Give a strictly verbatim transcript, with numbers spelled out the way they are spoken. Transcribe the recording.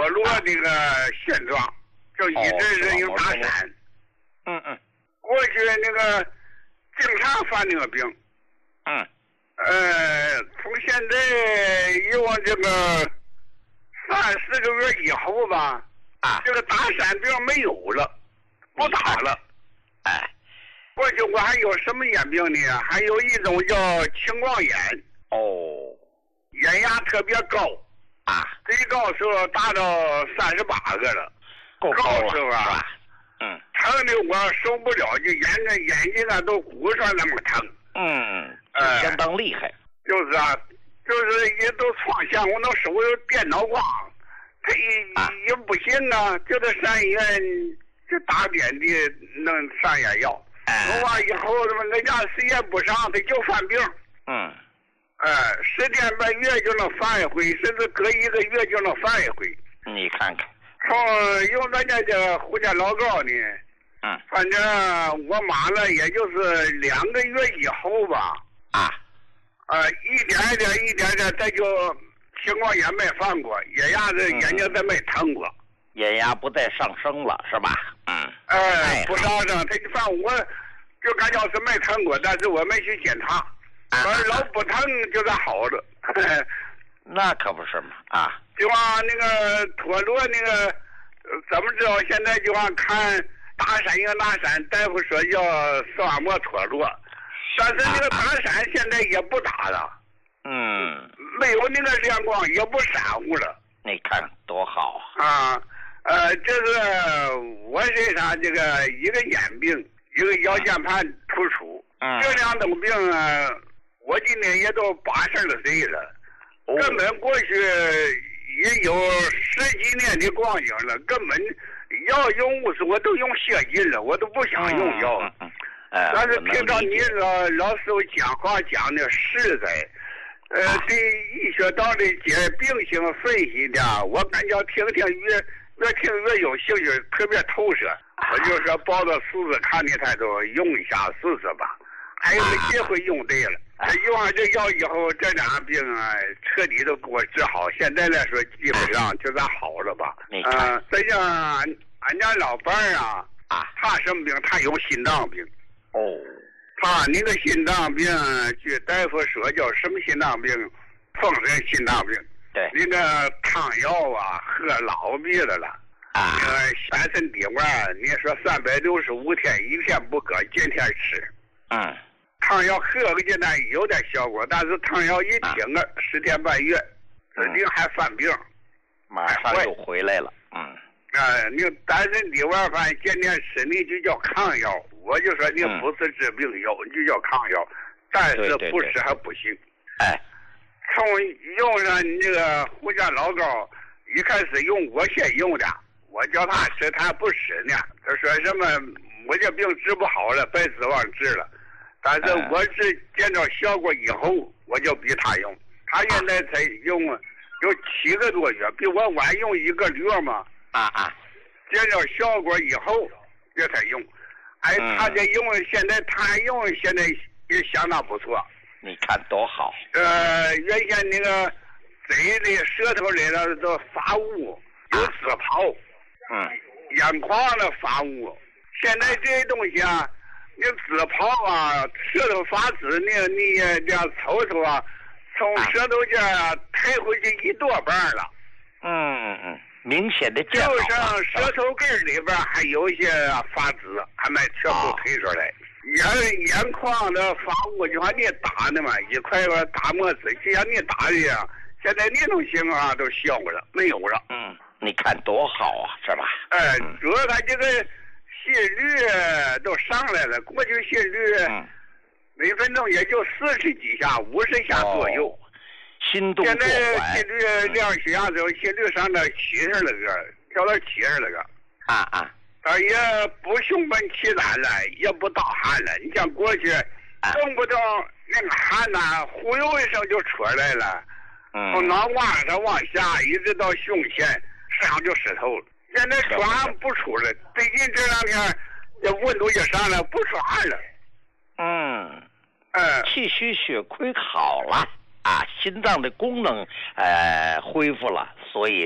脱落这个现状，就一直是有打闪。 嗯嗯。 过去那个经常犯这个病。 嗯。 呃，从现在有这个三四个月以后吧， 啊， 这个打闪病没有了，不打了。 哎， 过去我还有什么眼病呢？还有一种叫青光眼。 哦。 眼压特别高啊， 最高时候达到三十八个了， 够高了是吧？ 是吧？嗯， 疼的我受不了，就眼着眼睛啊都鼓上那么疼。 嗯， 呃， 相当厉害。 就是啊，就是也都创伤，我那手有电脑光，他也、啊、也不行啊，就得上医院，就打点的弄上眼药。弄完以后，人家时间不上，他就犯病。 嗯。 呃，十天半月就能犯一回，甚至隔一个月就能犯一回。 你看看， 从用咱家这胡家老高呢， 嗯， 反正我妈了，也就是两个月以后吧， 啊， 呃，一点一点一点点，他就青光眼没犯过，眼压子眼睛再没疼过， 眼压不再上升了，是吧？嗯， 呃，不上升，他就反我就感觉是没疼过，但是我没去检查。反正老不疼就是好了， 那可不是嘛啊！ 就往那个脱落那个，怎么知道？现在就往看打闪应打闪，大夫说叫视网膜脱落，但是那个打闪现在也不打了， 嗯， 没有那个亮光，也不闪乎了。 你看多好啊！呃，这是我身上这个一个眼病，一个腰间盘突出， 嗯， 这两种病啊。我今年也都八十二岁了，哦、根本过去也有十几年的光景了，根本药用物质我都用泄尽了，我都不想用药。 嗯嗯嗯、 但是听到你老老师傅讲话讲的实在，呃，啊、对医学道理解病情分析的，我感觉听听越越听越有兴趣，特别透彻。啊、我就说抱着试试看的态度用一下试试吧，还有没机会用对了。用完这药以后，这俩病啊，彻底都给我治好。现在来说，基本上就算好了吧。 嗯、呃， 这像俺俺家老伴儿啊， 啊， 他什么病？他有心脏病。 哦， 他那个心脏病，据大夫说叫什么心脏病？风湿心脏病。 对。 那个汤药啊，喝老逼的了。 啊。 那个全身底丸，你说三百六十五天，一天不搁，天天吃。 嗯。 汤药喝个阶段有点效果，但是汤药一停了、啊、十天半月，指定还犯病， 马上又回来了。嗯， 啊，你单身底丸饭天天吃，你就叫抗药。我就说你不是治病药，嗯、你就叫抗药，但是不吃还不行。 哎， 从用上你这个胡家老高，一开始用我先用的，我叫他吃，他不吃呢。他说什么我这病治不好了，白指望治了。但是我是见着效果以后，我就比他用。他现在才用有七个多月，比我晚用一个月嘛。 啊啊！ 见着效果以后，这才用。哎，他这用现在他用现在也相当不错。 你看多好。 呃，原先那个嘴里、舌头里头都发乌，有紫泡。 嗯。 眼眶的发乌，现在这些东西啊。你紫泡啊，舌头发紫，你你这样抽抽啊，从舌头这抬回去一多半了。 嗯嗯嗯，明显的就剩舌头根里边还有一些发紫，还没全部推出来。眼眼眶的发乌就像你打的嘛，一块块打沫子，就像你打的一样。现在那种情况都消了，没有了。 嗯，你看多好啊，是吧？ 哎，主要他这个。心率都上来了，过去心率每分钟也就四十几下、五十下左右。 哦、心动现在心率量血压之后，心率上到七十来个，调到七十来个。 啊啊！ 他也不胸闷气短了，也不盗汗了。你像过去，动不动那个汗呐，忽悠一声就出来了， 嗯， 从脑瓜上往下一直到胸前，身上就湿透了。现在出汗不出了，最近这两天这温度也上来，不出汗了。 嗯， 呃， 气虚血亏好了啊，心脏的功能呃恢复了，所以